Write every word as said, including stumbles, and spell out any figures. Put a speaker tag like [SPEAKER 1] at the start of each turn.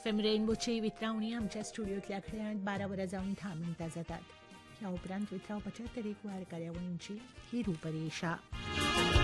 [SPEAKER 1] F M रेनबोची वितरावणी आमच्या स्टुडिओतल्या खड्यात बारा वरां जावन धा मिनटां जातात. ह्या उपरांत वितरावपाच्या तरेकवार कार्यावळींची ही रूपरेषा.